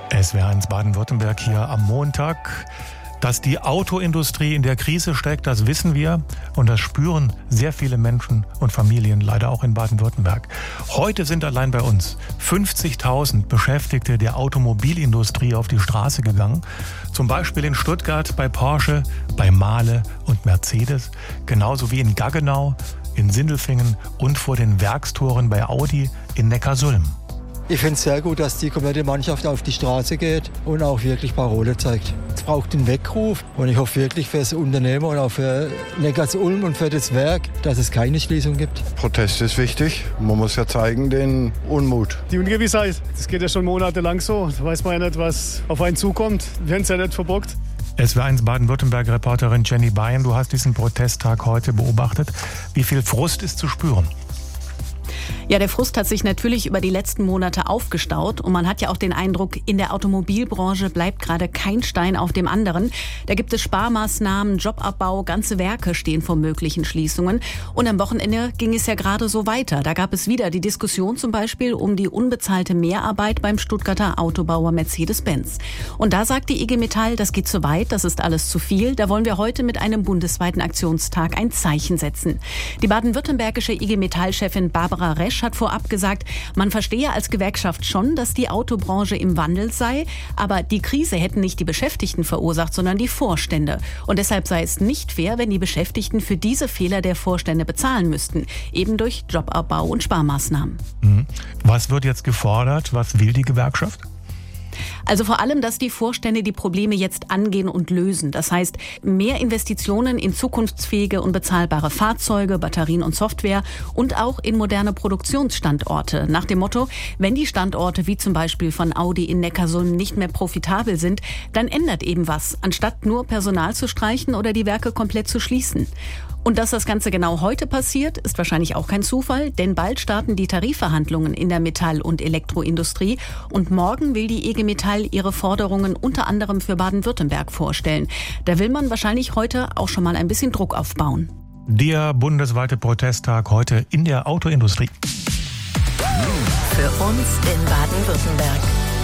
SWR1 Baden-Württemberg hier am Montag. Dass die Autoindustrie in der Krise steckt, das wissen wir und das spüren sehr viele Menschen und Familien, leider auch in Baden-Württemberg. Heute sind allein bei uns 50.000 Beschäftigte der Automobilindustrie auf die Straße gegangen. Zum Beispiel in Stuttgart bei Porsche, bei Mahle und Mercedes, genauso wie in Gaggenau, in Sindelfingen und vor den Werkstoren bei Audi in Neckarsulm. Ich finde es sehr gut, dass die komplette Mannschaft auf die Straße geht und auch wirklich Parole zeigt. Es braucht einen Weckruf und ich hoffe wirklich für das Unternehmen und auch für Neckarsulm und für das Werk, dass es keine Schließung gibt. Protest ist wichtig. Man muss ja zeigen, den Unmut. Die Ungewissheit, das geht ja schon monatelang so. Da weiß man ja nicht, was auf einen zukommt. Wir haben es ja nicht verbockt. SWR1 Baden-Württemberg-Reporterin Jenny Bayern, du hast diesen Protesttag heute beobachtet. Wie viel Frust ist zu spüren? Ja, der Frust hat sich natürlich über die letzten Monate aufgestaut und man hat ja auch den Eindruck, in der Automobilbranche bleibt gerade kein Stein auf dem anderen. Da gibt es Sparmaßnahmen, Jobabbau, ganze Werke stehen vor möglichen Schließungen. Und am Wochenende ging es ja gerade so weiter. Da gab es wieder die Diskussion zum Beispiel um die unbezahlte Mehrarbeit beim Stuttgarter Autobauer Mercedes-Benz. Und da sagt die IG Metall, das geht zu weit, das ist alles zu viel. Da wollen wir heute mit einem bundesweiten Aktionstag ein Zeichen setzen. Die baden-württembergische IG Metall-Chefin Barbara Resch hat vorab gesagt, man verstehe als Gewerkschaft schon, dass die Autobranche im Wandel sei, aber die Krise hätten nicht die Beschäftigten verursacht, sondern die Vorstände. Und deshalb sei es nicht fair, wenn die Beschäftigten für diese Fehler der Vorstände bezahlen müssten, eben durch Jobabbau und Sparmaßnahmen. Was wird jetzt gefordert? Was will die Gewerkschaft? Also vor allem, dass die Vorstände die Probleme jetzt angehen und lösen. Das heißt, mehr Investitionen in zukunftsfähige und bezahlbare Fahrzeuge, Batterien und Software und auch in moderne Produktionsstandorte. Nach dem Motto, wenn die Standorte wie zum Beispiel von Audi in Neckarsulm nicht mehr profitabel sind, dann ändert eben was, anstatt nur Personal zu streichen oder die Werke komplett zu schließen. Und dass das Ganze genau heute passiert, ist wahrscheinlich auch kein Zufall, denn bald starten die Tarifverhandlungen in der Metall- und Elektroindustrie und morgen will die IG Metall ihre Forderungen unter anderem für Baden-Württemberg vorstellen. Da will man wahrscheinlich heute auch schon mal ein bisschen Druck aufbauen. Der bundesweite Protesttag heute in der Autoindustrie. Für uns in Baden-Württemberg.